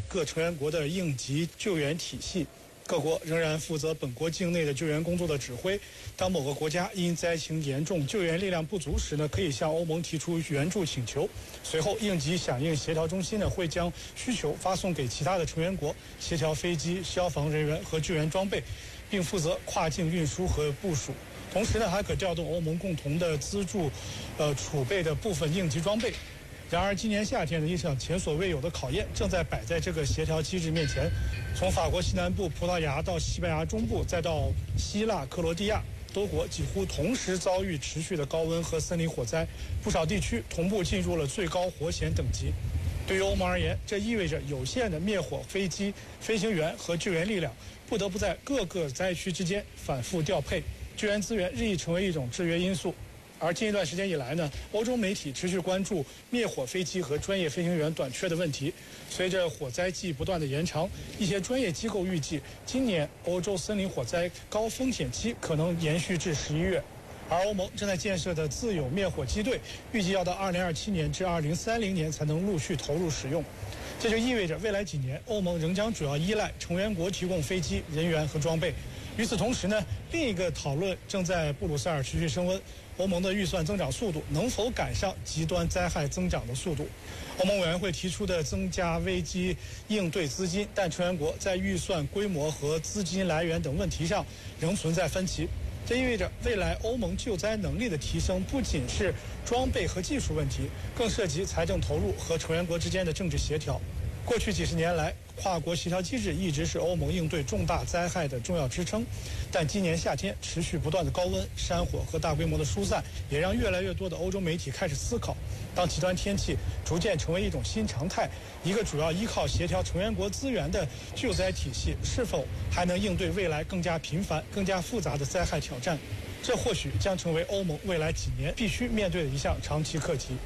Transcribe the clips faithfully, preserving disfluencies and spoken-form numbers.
各成员国的应急救援体系。各国仍然负责本国境内的救援工作的指挥。当某个国家因灾情严重、救援力量不足时呢，可以向欧盟提出援助请求。随后，应急响应协调中心呢会将需求发送给其他的成员国，协调飞机、消防人员和救援装备，并负责跨境运输和部署。同时呢，还可调动欧盟共同的资助，呃储备的部分应急装备。然而，今年夏天的一场前所未有的考验正在摆在这个协调机制面前。从法国西南部、葡萄牙到西班牙中部，再到希腊、克罗地亚，多国几乎同时遭遇持续的高温和森林火灾，不少地区同步进入了最高火险等级。对于欧盟而言，这意味着有限的灭火飞机、飞行员和救援力量不得不在各个灾区之间反复调配，救援资源日益成为一种制约因素。而近一段时间以来呢，欧洲媒体持续关注灭火飞机和专业飞行员短缺的问题。随着火灾季不断的延长，一些专业机构预计，今年欧洲森林火灾高风险期可能延续至十一月。而欧盟正在建设的自有灭火机队，预计要到二零二七年至二零三零年才能陆续投入使用。这就意味着未来几年，欧盟仍将主要依赖成员国提供飞机、人员和装备。与此同时呢，另一个讨论正在布鲁塞尔持续升温：欧盟的预算增长速度能否赶上极端灾害增长的速度？欧盟委员会提出的增加危机应对资金，但成员国在预算规模和资金来源等问题上仍存在分歧。这意味着未来欧盟救灾能力的提升不仅是装备和技术问题，更涉及财政投入和成员国之间的政治协调。过去几十年来，跨国协调机制一直是欧盟应对重大灾害的重要支撑，但今年夏天持续不断的高温、山火和大规模的疏散，也让越来越多的欧洲媒体开始思考：当极端天气逐渐成为一种新常态，一个主要依靠协调成员国资源的救灾体系，是否还能应对未来更加频繁、更加复杂的灾害挑战？这或许将成为欧盟未来几年必须面对的一项长期课题。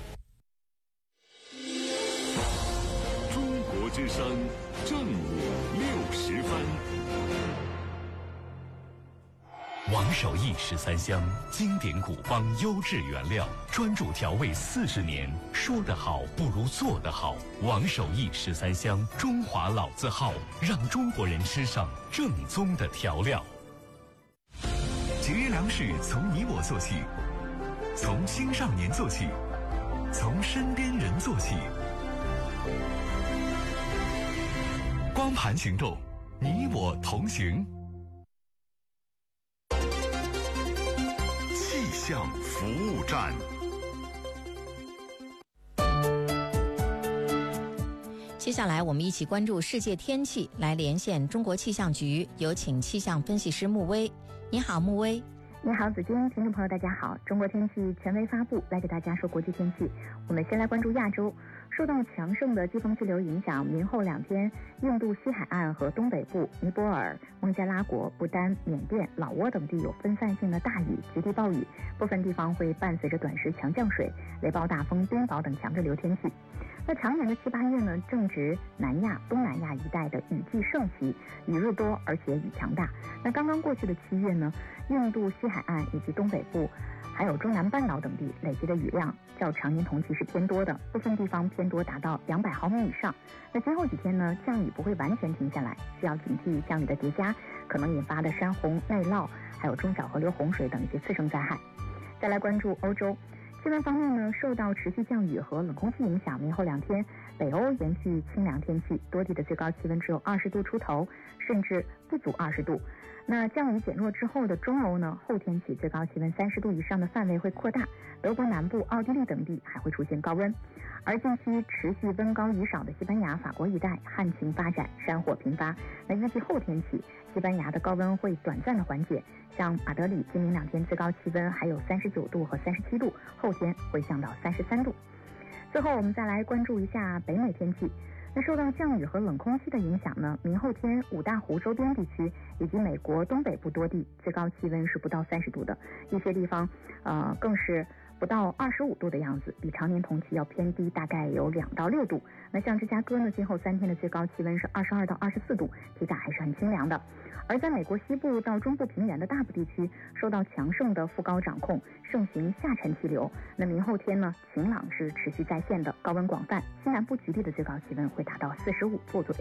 之声正午六时分。王守义十三香，经典古方优质原料，专注调味四十年，说得好不如做得好。王守义十三香，中华老字号，让中国人吃上正宗的调料。节约粮食从你我做起，从青少年做起，从身边人做起。光盘行动，你我同行。气象服务站。 接下来我们一起关注世界天气，来连线中国气象局，有请气象分析师穆威。你好，穆威。 你好，子君，听众朋友大家好。中国天气权威发布，来给大家说国际天气。我们先来关注亚洲。受到强盛的季风气流影响，明后两天，印度西海岸和东北部、尼泊尔、孟加拉国、不丹、缅甸、老挝等地有分散性的大雨、极地暴雨，部分地方会伴随着短时强降水、雷暴大风、冰雹等强对流天气。那常年的七八月呢，正值南亚、东南亚一带的雨季盛期，雨日多而且雨强大。那刚刚过去的七月呢，印度西海岸以及东北部还有中南半岛等地累积的雨量较常年同期是偏多的，部分地方偏多达到两百毫米以上。那今后几天呢，降雨不会完全停下来，需要警惕降雨的叠加可能引发的山洪、内涝，还有中小河流洪水等一些次生灾害。再来关注欧洲。气温方面呢，受到持续降雨和冷空气影响，明后两天北欧延续清凉天气，多地的最高气温只有二十度出头，甚至不足二十度。那降雨减弱之后的中欧呢，后天起最高气温三十度以上的范围会扩大，德国南部、奥地利等地还会出现高温。而近期持续温高雨少的西班牙、法国一带旱情发展，山火频发。那预计后天起，西班牙的高温会短暂的缓解，像马德里今明两天最高气温还有三十九度和三十七度，后天会降到三十三度。最后我们再来关注一下北美天气。那受到降雨和冷空气的影响呢，明后天五大湖周边地区以及美国东北部多地最高气温是不到三十度的，一些地方呃更是不到二十五度的样子，比常年同期要偏低大概有两到六度。那像芝加哥呢，今后三天的最高气温是二十二到二十四度，体感还是很清凉的。而在美国西部到中部平原的大部地区，受到强盛的副高掌控，盛行下沉气流。那明后天呢，晴朗是持续在线的，高温广泛，西南部局地的最高气温会达到四十五度左右。